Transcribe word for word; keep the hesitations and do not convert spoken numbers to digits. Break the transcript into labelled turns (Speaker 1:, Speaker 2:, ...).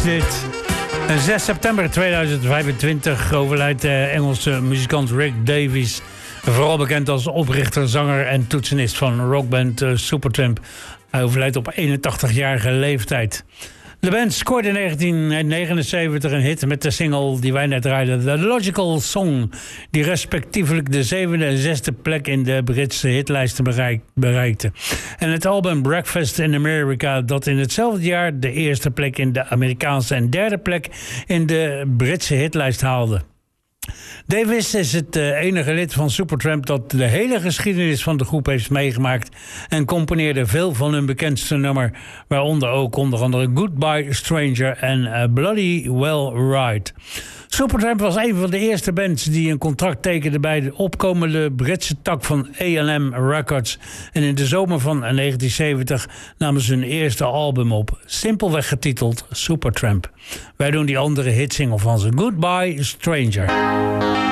Speaker 1: dit. zes september tweeduizend vijfentwintig overlijdt de Engelse muzikant Rick Davies. Vooral bekend als oprichter, zanger en toetsenist van rockband Supertramp. Hij overlijdt op eenentachtigjarige leeftijd. De band scoorde in negentien negenenzeventig een hit met de single die wij net draaiden, The Logical Song, die respectievelijk de zevende en zesde plek in de Britse hitlijsten bereik, bereikte. En het album Breakfast in America, dat in hetzelfde jaar de eerste plek in de Amerikaanse en derde plek in de Britse hitlijst haalde. Davis is het enige lid van Supertramp dat de hele geschiedenis van de groep heeft meegemaakt en componeerde veel van hun bekendste nummer, waaronder ook onder andere Goodbye Stranger en uh, Bloody Well Ride. Supertramp was een van de eerste bands die een contract tekende bij de opkomende Britse tak van A en M Records. En in de zomer van negentien zeventig namen ze hun eerste album op, simpelweg getiteld Supertramp. Wij doen die andere hitsingle van ze, Goodbye Stranger.